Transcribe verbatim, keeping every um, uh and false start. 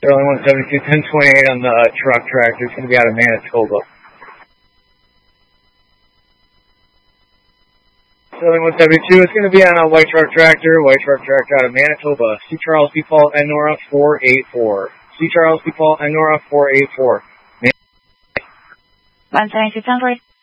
Sterling one seventy-two, ten twenty-eight on the truck tractor. It's going to be out of Manitoba. Sterling one seventy-two, it's going to be on a white truck tractor, white truck tractor out of Manitoba. C. Charles default Enora four eight four. C. Charles default Enora four eight four. one seventy-two, ten forty.